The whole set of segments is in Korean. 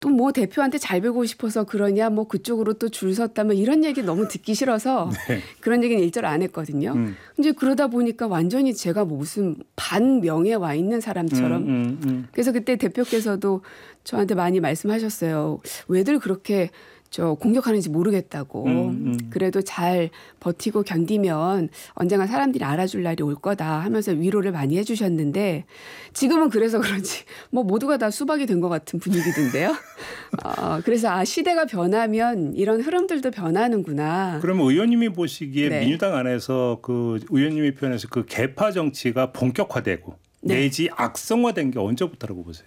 또 뭐 대표한테 잘 배우고 싶어서 그러냐 뭐 그쪽으로 또 줄 섰다면 이런 얘기 너무 듣기 싫어서 네. 그런 얘기는 일절 안 했거든요. 이제 그러다 보니까 완전히 제가 무슨 반명에 와 있는 사람처럼 그래서 그때 대표께서도 저한테 많이 말씀하셨어요. 왜들 그렇게 공격하는지 모르겠다고. 그래도 잘 버티고 견디면 언젠가 사람들이 알아줄 날이 올 거다 하면서 위로를 많이 해 주셨는데 지금은 그래서 그런지 뭐 모두가 다 수박이 된 것 같은 분위기던데요. 그래서 시대가 변하면 이런 흐름들도 변하는구나. 그러면 의원님이 보시기에 네. 민주당 안에서 그 의원님이 표현해서 그 계파 정치가 본격화되고 네. 내지 악성화된 게 언제부터라고 보세요?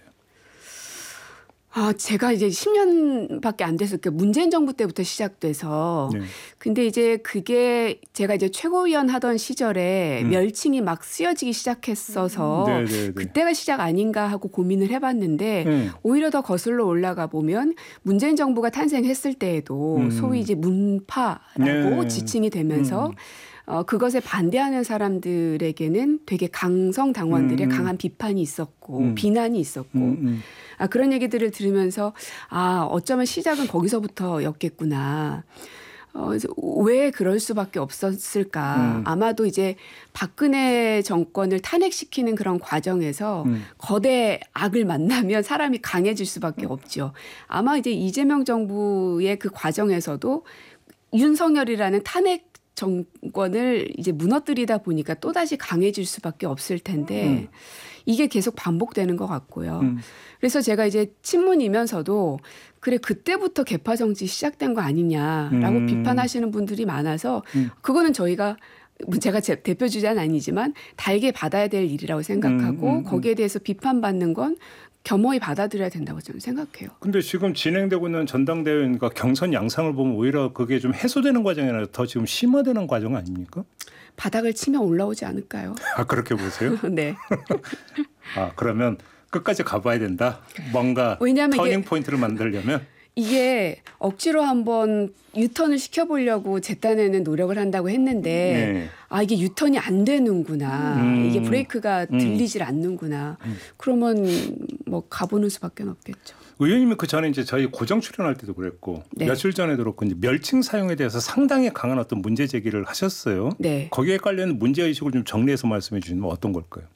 제가 이제 10년밖에 안 돼서 문재인 정부 때부터 시작돼서 네. 근데 이제 그게 제가 이제 최고위원 하던 시절에 멸칭이 막 쓰여지기 시작했어서 그때가 시작 아닌가 하고 고민을 해봤는데 오히려 더 거슬러 올라가 보면 문재인 정부가 탄생했을 때에도 소위 이제 문파라고 지칭이 되면서 그것에 반대하는 사람들에게는 되게 강성 당원들의 강한 비판이 있었고 비난이 있었고 그런 얘기들을 들으면서 어쩌면 시작은 거기서부터였겠구나. 왜 그럴 수밖에 없었을까. 아마도 이제 박근혜 정권을 탄핵시키는 그런 과정에서 거대 악을 만나면 사람이 강해질 수밖에 없죠. 아마 이제 이재명 정부의 그 과정에서도 윤석열이라는 탄핵 정권을 이제 무너뜨리다 보니까 또다시 강해질 수밖에 없을 텐데 이게 계속 반복되는 것 같고요. 그래서 제가 이제 친문이면서도 그래 그때부터 계파 정치 시작된 거 아니냐라고 비판하시는 분들이 많아서 그거는 제가 대표 주자는 아니지만 달게 받아야 될 일이라고 생각하고 거기에 대해서 비판받는 건 겸허히 받아들여야 된다고 저는 생각해요. 근데 지금 진행되고 있는 전당대회니까 경선 양상을 보면 오히려 그게 좀 해소되는 과정이 아니라 더 지금 심화되는 과정 아닙니까? 바닥을 치면 올라오지 않을까요? 그렇게 보세요? 네. 그러면 끝까지 가봐야 된다. 뭔가 터닝 포인트를 만들려면. 이게 억지로 한번 유턴을 시켜보려고 제 딴에는 노력을 한다고 했는데 이게 유턴이 안 되는구나. 이게 브레이크가 들리질 않는구나. 그러면 뭐 가보는 수밖에 없겠죠. 의원님이 그 전에 이제 저희 고정 출연할 때도 그랬고 며칠 전에도 그렇고 이제 멸칭 사용에 대해서 상당히 강한 어떤 문제 제기를 하셨어요. 네. 거기에 관련 문제의식을 좀 정리해서 말씀해 주시면 어떤 걸까요?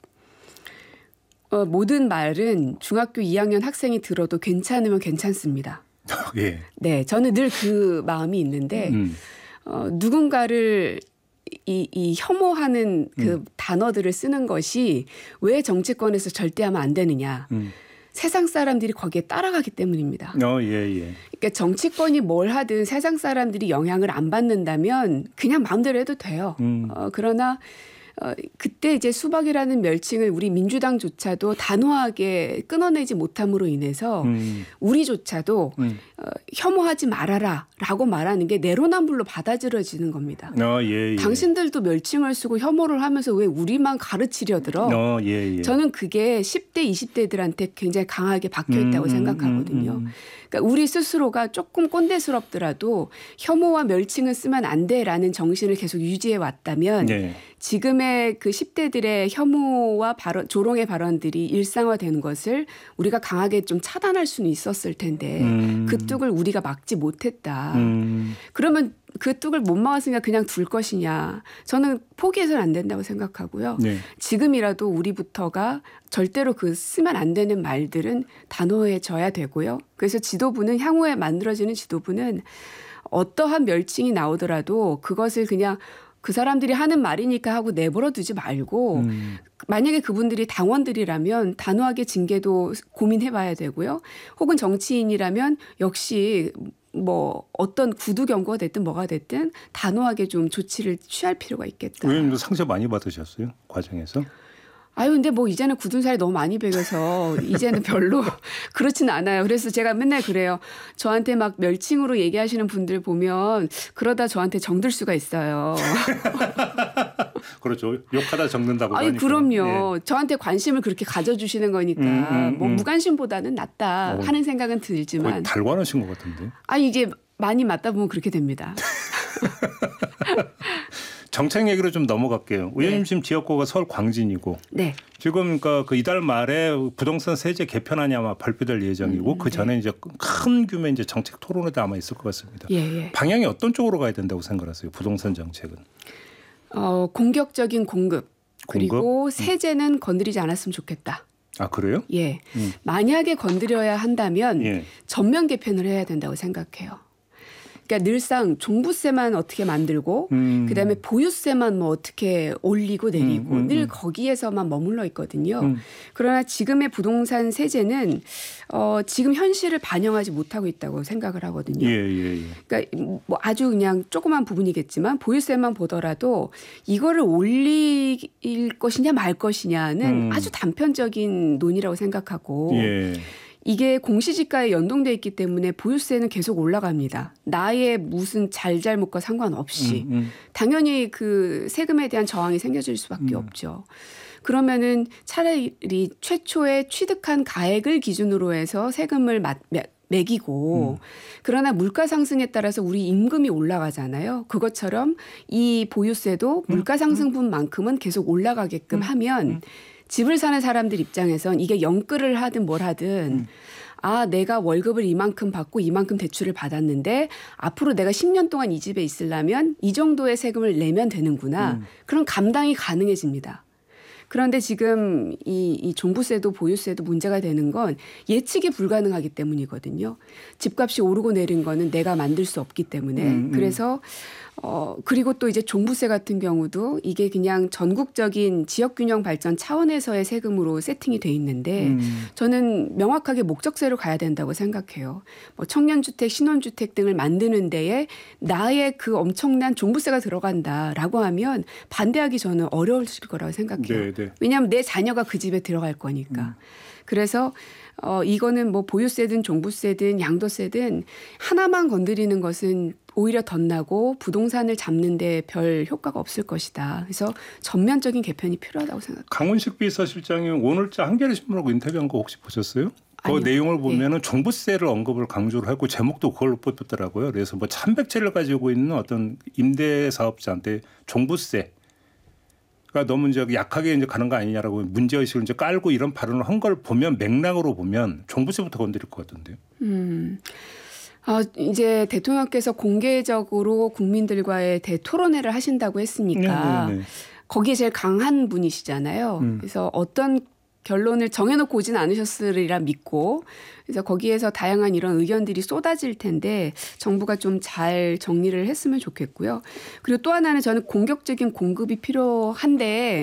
모든 말은 중학교 2학년 학생이 들어도 괜찮으면 괜찮습니다. 예. 네, 저는 늘 그 마음이 있는데 누군가를 이 혐오하는 그 단어들을 쓰는 것이 왜 정치권에서 절대 하면 안 되느냐. 세상 사람들이 거기에 따라가기 때문입니다. 그러니까 정치권이 뭘 하든 세상 사람들이 영향을 안 받는다면 그냥 마음대로 해도 돼요. 그러나 그때 이제 수박이라는 멸칭을 우리 민주당조차도 단호하게 끊어내지 못함으로 인해서 우리조차도 혐오하지 말아라라고 말하는 게 내로남불로 받아들여지는 겁니다. 당신들도 멸칭을 쓰고 혐오를 하면서 왜 우리만 가르치려 들어? 저는 그게 10대, 20대들한테 굉장히 강하게 박혀 있다고 생각하거든요. 그러니까 우리 스스로가 조금 꼰대스럽더라도 혐오와 멸칭을 쓰면 안 돼라는 정신을 계속 유지해 왔다면 지금의 그 10대들의 혐오와 조롱의 발언들이 일상화되는 것을 우리가 강하게 좀 차단할 수는 있었을 텐데 그 뚝을 우리가 막지 못했다. 그러면 그 뚝을 못 막았으니까 그냥 둘 것이냐. 저는 포기해서는 안 된다고 생각하고요. 지금이라도 우리부터가 절대로 그 쓰면 안 되는 말들은 단호해져야 되고요. 그래서 지도부는 향후에 만들어지는 지도부는 어떠한 멸칭이 나오더라도 그것을 그냥 그 사람들이 하는 말이니까 하고 내버려 두지 말고 만약에 그분들이 당원들이라면 단호하게 징계도 고민해봐야 되고요. 혹은 정치인이라면 역시 뭐 어떤 구두 경고가 됐든 뭐가 됐든 단호하게 좀 조치를 취할 필요가 있겠다. 의원님도 상처 많이 받으셨어요? 과정에서? 근데 뭐 이제는 굳은 살이 너무 많이 배겨서 이제는 별로 그렇지는 않아요. 그래서 제가 맨날 그래요. 저한테 막 멸칭으로 얘기하시는 분들 보면 그러다 저한테 정들 수가 있어요. 그렇죠. 욕하다 정든다고 하니까. 그럼요. 저한테 관심을 그렇게 가져주시는 거니까 뭐 무관심보다는 낫다 하는 생각은 들지만. 달관하신 것 같은데. 이게 많이 맞다 보면 그렇게 됩니다. 정책 얘기로 좀 넘어갈게요. 의원님 네. 지금 지역구가 서울 광진이고 네. 지금 그 이달 말에 부동산 세제 개편안이 아마 발표될 예정이고 그 전에 이제 큰 규모의 이제 정책 토론회도 아마 있을 것 같습니다. 예. 방향이 어떤 쪽으로 가야 된다고 생각하세요? 부동산 정책은? 공격적인 공급 그리고 세제는 건드리지 않았으면 좋겠다. 아 그래요? 예. 만약에 건드려야 한다면 예. 전면 개편을 해야 된다고 생각해요. 그러니까 늘상 종부세만 어떻게 만들고 그다음에 보유세만 뭐 어떻게 올리고 내리고 늘 거기에서만 머물러 있거든요. 그러나 지금의 부동산 세제는 지금 현실을 반영하지 못하고 있다고 생각을 하거든요. 그러니까 뭐 아주 그냥 조그만 부분이겠지만 보유세만 보더라도 이거를 올릴 것이냐 말 것이냐는 아주 단편적인 논의라고 생각하고 이게 공시지가에 연동돼 있기 때문에 보유세는 계속 올라갑니다. 나의 무슨 잘잘못과 상관없이 당연히 그 세금에 대한 저항이 생겨질 수밖에 없죠. 그러면은 차라리 최초에 취득한 가액을 기준으로 해서 세금을 매기고 그러나 물가 상승에 따라서 우리 임금이 올라가잖아요. 그것처럼 이 보유세도 물가 상승분만큼은 계속 올라가게끔 하면 집을 사는 사람들 입장에선 이게 영끌을 하든 뭘 하든 내가 월급을 이만큼 받고 이만큼 대출을 받았는데 앞으로 내가 10년 동안 이 집에 있으려면 이 정도의 세금을 내면 되는구나. 그럼 감당이 가능해집니다. 그런데 지금 이 종부세도 보유세도 문제가 되는 건 예측이 불가능하기 때문이거든요. 집값이 오르고 내린 거는 내가 만들 수 없기 때문에. 그래서 그리고 또 이제 종부세 같은 경우도 이게 그냥 전국적인 지역균형 발전 차원에서의 세금으로 세팅이 돼 있는데 저는 명확하게 목적세로 가야 된다고 생각해요. 뭐 청년주택, 신혼주택 등을 만드는 데에 나의 그 엄청난 종부세가 들어간다라고 하면 반대하기 저는 어려우실 거라고 생각해요. 왜냐하면 내 자녀가 그 집에 들어갈 거니까. 그래서 이거는 뭐 보유세든 종부세든 양도세든 하나만 건드리는 것은 오히려 덧나고 부동산을 잡는 데 별 효과가 없을 것이다. 그래서 전면적인 개편이 필요하다고 생각합니다. 강훈식 비서실장이 오늘자 한겨레신문하고 인터뷰한 거 혹시 보셨어요? 그 아니요. 내용을 보면은 종부세를 언급을 강조를 하고 제목도 그걸로 뽑혔더라고요. 그래서 뭐 1,100채를 가지고 있는 어떤 임대사업자한테 종부세 가 너무 이제 약하게 이제 가는 거 아니냐라고 문제의식을 이제 깔고 이런 발언을 한 걸 보면 맥락으로 보면 종부세부터 건드릴 것 같던데요. 이제 대통령께서 공개적으로 국민들과의 대토론회를 하신다고 했으니까 거기에 제일 강한 분이시잖아요. 그래서 어떤 결론을 정해놓고 오진 않으셨으리라 믿고 그래서 거기에서 다양한 이런 의견들이 쏟아질 텐데 정부가 좀 잘 정리를 했으면 좋겠고요. 그리고 또 하나는 저는 공격적인 공급이 필요한데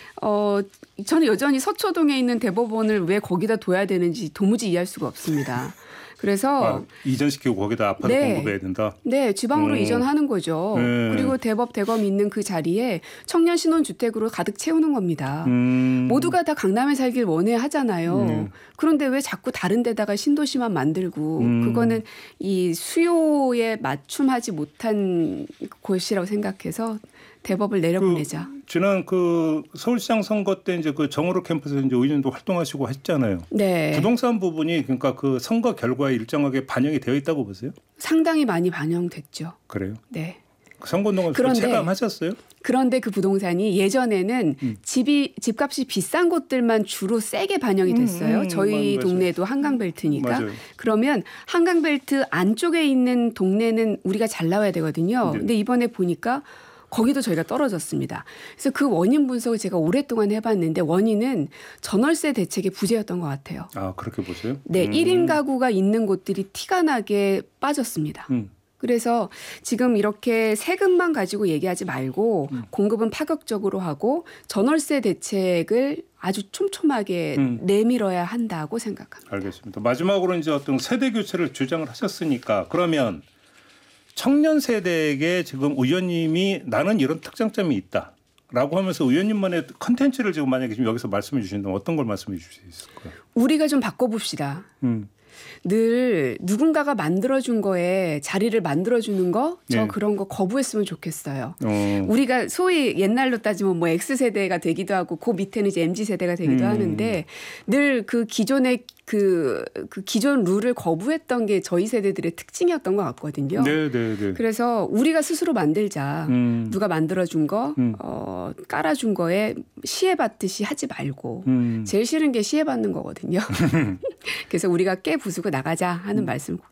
저는 여전히 서초동에 있는 대법원을 왜 거기다 둬야 되는지 도무지 이해할 수가 없습니다. 그래서 이전시키고 거기다 아파트 공급해야 된다. 네, 지방으로 이전하는 거죠. 그리고 대검 있는 그 자리에 청년 신혼주택으로 가득 채우는 겁니다. 모두가 다 강남에 살길 원해 하잖아요. 그런데 왜 자꾸 다른 데다가 신도시만 만들고 그거는 이 수요에 맞춤하지 못한 곳이라고 생각해서 대법을 내려보내자. 지난 서울시장 선거 때 이제 그 정호로 캠퍼스에서 이제 의원도 활동하시고 했잖아요. 네. 부동산 부분이 그러니까 그 선거 결과에 일정하게 반영이 되어 있다고 보세요? 상당히 많이 반영됐죠. 그래요? 네. 선거운동을 체감하셨어요? 그런데 그 부동산이 예전에는 집값이 비싼 곳들만 주로 세게 반영이 됐어요. 저희 동네도 한강벨트니까. 맞아요. 그러면 한강벨트 안쪽에 있는 동네는 우리가 잘 나와야 되거든요. 근데 이번에 보니까 거기도 저희가 떨어졌습니다. 그래서 그 원인 분석을 제가 오랫동안 해봤는데 원인은 전월세 대책의 부재였던 것 같아요. 아, 그렇게 보세요? 네. 1인 가구가 있는 곳들이 티가 나게 빠졌습니다. 그래서 지금 이렇게 세금만 가지고 얘기하지 말고 공급은 파격적으로 하고 전월세 대책을 아주 촘촘하게 내밀어야 한다고 생각합니다. 알겠습니다. 마지막으로 이제 어떤 세대 교체를 주장을 하셨으니까 그러면 청년 세대에게 지금 의원님이 나는 이런 특장점이 있다라고 하면서 의원님만의 컨텐츠를 지금 만약에 지금 여기서 말씀해 주신다면 어떤 걸 말씀해 주실 수 있을까요? 우리가 좀 바꿔봅시다. 늘 누군가가 만들어준 거에 자리를 만들어주는 거, 그런 거 거부했으면 좋겠어요. 우리가 소위 옛날로 따지면 뭐 X세대가 되기도 하고 그 밑에는 이제 MZ세대가 되기도 하는데 늘 그 기존의 그 기존 룰을 거부했던 게 저희 세대들의 특징이었던 것 같거든요. 네, 네, 네. 그래서 우리가 스스로 만들자. 누가 만들어준 거, 깔아준 거에 시해받듯이 하지 말고 제일 싫은 게 시해받는 거거든요. 그래서 우리가 깨 부수고 나가자 하는 말씀